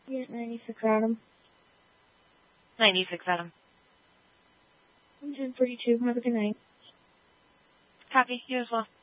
Unit 96 Adam. 96 Adam. 1042. Have a good night. Copy. You as well.